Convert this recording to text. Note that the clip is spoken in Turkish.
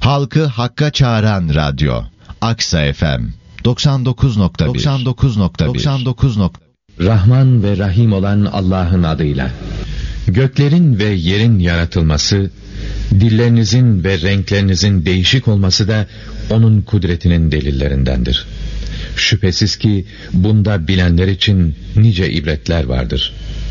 Halkı Hakka Çağıran Radyo Aksa FM 99.1 Rahman ve Rahim olan Allah'ın adıyla. Göklerin ve yerin yaratılması, dillerinizin ve renklerinizin değişik olması da onun kudretinin delillerindendir. Şüphesiz ki bunda bilenler için nice ibretler vardır.